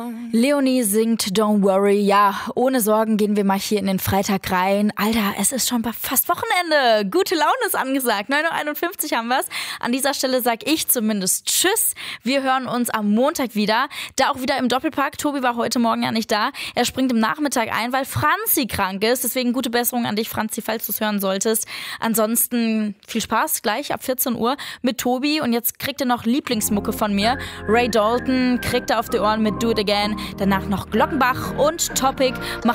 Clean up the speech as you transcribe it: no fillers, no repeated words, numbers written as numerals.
Leonie singt Don't Worry. Ja, ohne Sorgen gehen wir mal hier in den Freitag rein. Alter, es ist schon fast Wochenende. Gute Laune ist angesagt. 9:51 Uhr haben wir's. An dieser Stelle sag ich zumindest Tschüss. Wir hören uns am Montag wieder. Da auch wieder im Doppelpack. Tobi war heute Morgen ja nicht da. Er springt im Nachmittag ein, weil Franzi krank ist. Deswegen gute Besserung an dich, Franzi, falls du es hören solltest. Ansonsten viel Spaß gleich ab 14 Uhr mit Tobi. Und jetzt kriegt ihr noch Lieblingsmucke von mir. Ray Dalton kriegt er auf die Ohren mit Do It Again. Danach noch Glockenbach und Topic.